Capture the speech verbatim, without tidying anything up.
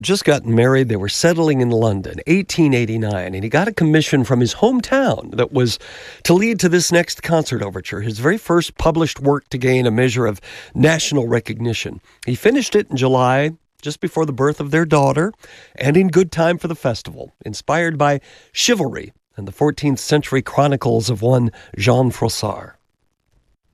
just gotten married. They were settling in London, eighteen eighty-nine, and he got a commission from his hometown that was to lead to this next concert overture, his very first published work to gain a measure of national recognition. He finished it in July, just before the birth of their daughter, and in good time for the festival, inspired by chivalry and the fourteenth century chronicles of one Jean Froissart.